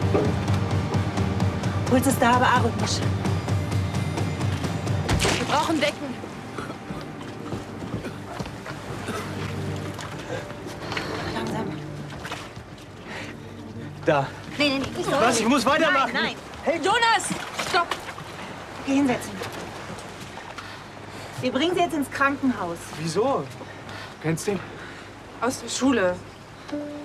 Puls ist da, aber arrhythmisch. Wir brauchen Decken. Langsam. Da. Nee, nicht so. Was? Ich muss weitermachen. Nein. Hey, Jonas! Stopp! Geh hinsetzen. Wir bringen Sie jetzt ins Krankenhaus. Wieso? Kennst du ihn? Aus der Schule.